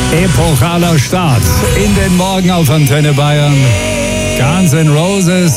Epochaler Start in den Morgen auf Antenne Bayern. Guns N' Roses.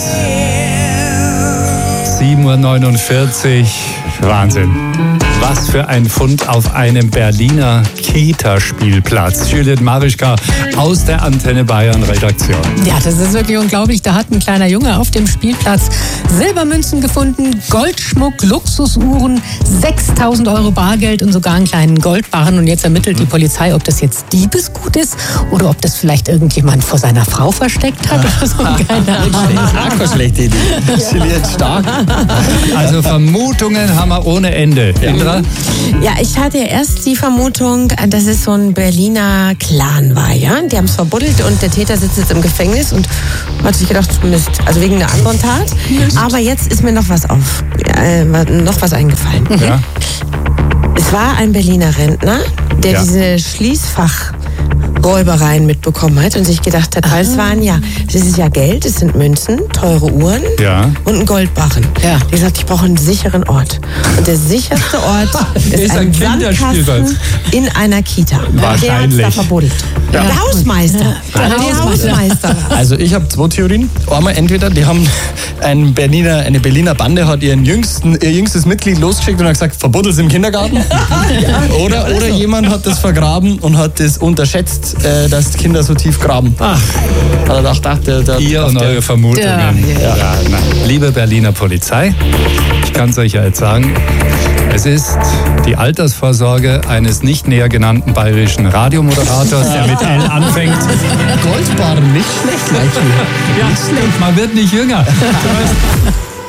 7:49 Uhr. Wahnsinn. Was für ein Fund auf einem Berliner Kita-Spielplatz. Juliette Marischka aus der Antenne Bayern Redaktion. Ja, das ist wirklich unglaublich. Da hat ein kleiner Junge auf dem Spielplatz Silbermünzen gefunden, Goldschmuck, Luxusuhren, 6.000 € Bargeld und sogar einen kleinen Goldbarren. Und jetzt ermittelt die Polizei, ob das jetzt Diebesgut ist oder ob das vielleicht irgendjemand vor seiner Frau versteckt hat. Oder so. Keine Ahnung. Keine schlechte Idee. Juliette, stark. Also Vermutungen haben wir ohne Ende. Indra? Ja, ich hatte erst die Vermutung, dass es so ein Berliner Clan war, ja. Die haben es verbuddelt und der Täter sitzt jetzt im Gefängnis und hat sich gedacht, Mist, also wegen einer anderen Tat. Aber jetzt ist mir noch was eingefallen. Ja. Es war ein Berliner Rentner, der diese Schließfachräubereien mitbekommen hat und sich gedacht hat, weil es waren das ist ja Geld, es sind Münzen, teure Uhren und ein Goldbarren. Ja. Der gesagt, ich brauche einen sicheren Ort. Und der sicherste Ort ist ein Sandkasten in einer Kita. Wahrscheinlich. Der hat es da verbuddelt. Ja. Der Hausmeister. Der Hausmeister. Also ich habe zwei Theorien. Einmal entweder, die haben eine Berliner Bande hat ihr jüngstes Mitglied losgeschickt und hat gesagt, verbuddelt im Kindergarten. Oder jemand hat das vergraben und hat das unterschätzt, dass die Kinder so tief graben. Hat er gedacht, Ihr und eure Vermutungen. Ja. Liebe Berliner Polizei, ich kann es euch ja jetzt sagen, es ist die Altersvorsorge eines nicht näher genannten bayerischen Radiomoderators, der mit L anfängt. Goldbarren, nicht schlecht. Ja, man wird nicht jünger.